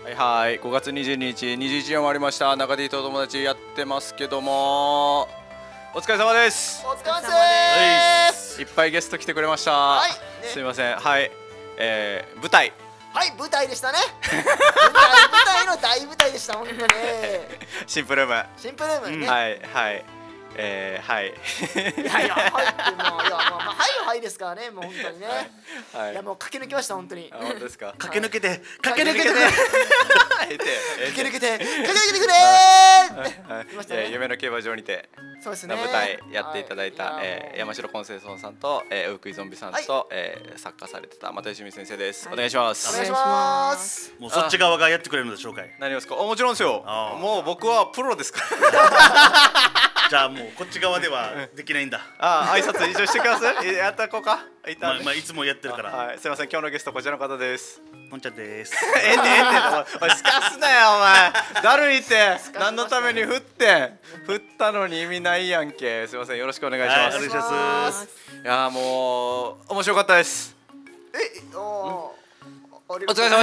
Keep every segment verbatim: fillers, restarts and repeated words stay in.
はいはい、ごがつにじゅうににちにじゅういちじを回りました。中 D と友達やってますけども、お疲れ様です。 お疲れ様です。 いっぱいゲスト来てくれました。はい、ね、すみません。はい、えー、舞台。 はい、舞台でしたね。舞台、舞台の大舞台でした。本当に。 シンプルーム。 シンプルームね。 はいはい。えー、はい。 いやいや、はいってもう、いや、まあ、まあ、はいははいですからね、もう本当にね。はい。いや、もう駆け抜けました、本当に。 あ、本当ですか。 駆け抜けて、駆け抜けて。 駆け抜けて、駆け抜けてくれー。 夢の競馬場にて。そうですね。舞台やっていただいた、え、山城コンセイソンさんと、え、ウークイゾンビさんと、え、作家されてた又吉美先生です。お願いします。 お願いします。 もうそっち側がやってくれるのでしょうか。 何ですか。もちろんですよ。もう僕はプロですから。 じゃあもうこっち側ではできないんだ。 ああ、挨拶一応してください。やったこうか。いた。 まあいつもやってるから。 はい。すみません。今日のゲストこちらの方です。 こんちゃんです。 えんでえんで。おい、すかすなよお前。だるいって。何のために振って振ったのに意味ないやんけ。すみません。よろしくお願いします。 お願いします。 いやもう面白かったです。 え、お。 お疲れ様でした。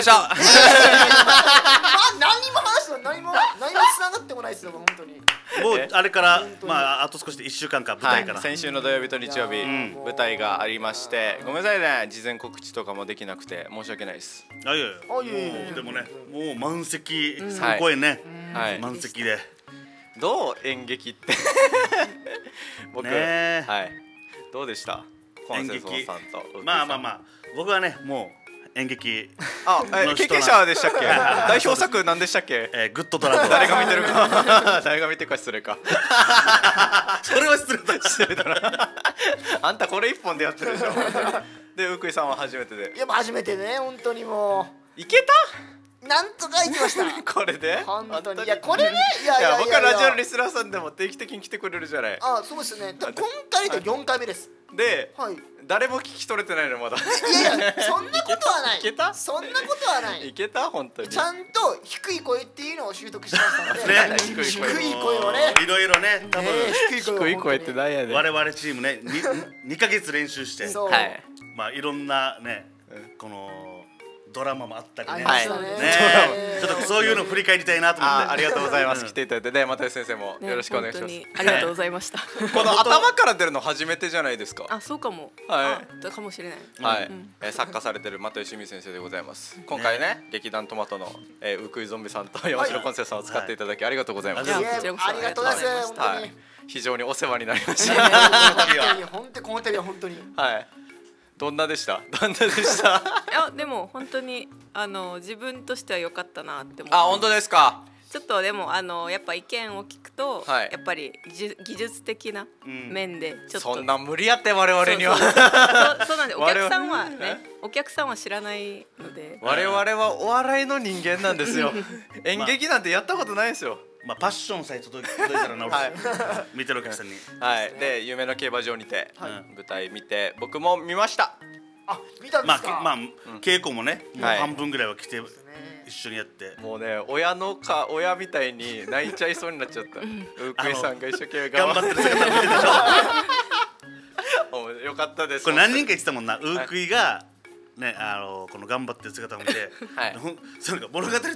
何も話して何も何も繋がってもないですよ本当に。 もうあれからまああと少しでいっしゅうかんか舞台から。 先週の土曜日と日曜日舞台がありまして、ごめんなさいね、事前告知とかもできなくて申し訳ないです。 あ、いやいや。でもね、もう満席すごいね。満席で。 どう演劇って。僕はい。どうでした。 演劇。まあまあまあ僕はねもう。演劇あ、経験者でしたっけ。代表作何でしたっけ。 え、グッドトラブル。 誰が見てるか。誰が見てるか失礼か。 それは失礼だ。 失礼だな。あんたこれ一本でやってるでしょ。で、ウクイさんは初めてで。 いや、初めてね、本当にもう。いけた。 なんとかいきました。 これで。 本当に。いや、これね。いやいや、 僕はラジオのリスナーさんでも定期的に来てくれるじゃない。 あ、そうですね。今回でよんかいめです。 で。誰も聞き取れてないのまだ。 いやいや、そんなことはない。 いけた？ そんなことはない。 いけた本当に。 ちゃんと低い声っていうのを習得しましたので。低い声をね。 いろいろね、多分低い声ってなんやねん。 我々チームね、にかげつ練習して、まあいろんなね、このドラマもあったりね。ちょっとそういうの振り返りたいなと思って。 ありがとうございます。来ていただいて、で又吉先生もよろしくお願いします。 ありがとうございました。 この頭から出るの初めてじゃないですか。 あ、そうかも。 はい。 かもしれない。 はい。作家されてる又吉美先生でございます。今回ね、劇団トマトのウークイゾンビさんと山城コンセイさんを使っていただきありがとうございます。 ありがとうございます。 はい。非常にお世話になりました。 本当にこの度は本当に。 はい。どんなでした。どんなでした。 いや、でも本当にあの自分としては良かったなって思う。 あ、本当ですか。 ちょっとでもあのやっぱ意見を聞くと、はい、やっぱり技術的な面でちょっと、 うん、そんな無理やって我々には。 そうそうなんで、お客さんはね、お客さんは知らないので。 我々はお笑いの人間なんですよ。演劇なんてやったことないですよ。 まあパッションさえ届いたらな、はい、見てるお客さんに。 はい。で、夢の競馬場にて舞台見て、僕も見ました。 あ、見たんですか。 まあ稽古もね、半分ぐらいは来て一緒にやって。 もうね、親のか親みたいに泣いちゃいそうになっちゃった。ウークイさんが一生懸命頑張ってる姿を見てるでしょ。よかったです。 これ何人か言ってたもんな、ウークイがね、あのこの頑張ってる姿を見て、それが物語